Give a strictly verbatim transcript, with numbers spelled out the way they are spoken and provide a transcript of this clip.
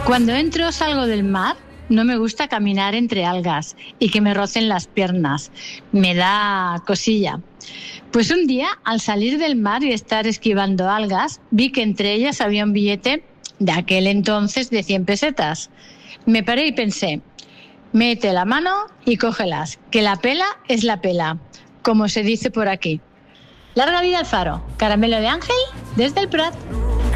Cuando entro o salgo del mar, no me gusta caminar entre algas y que me rocen las piernas. Me da cosilla. Pues un día, al salir del mar y estar esquivando algas, vi que entre ellas había un billete de aquel entonces de cien pesetas. Me paré y pensé, mete la mano y cógelas, que la pela es la pela, como se dice por aquí. Larga vida al faro. Caramelo de Ángel, desde el Prat.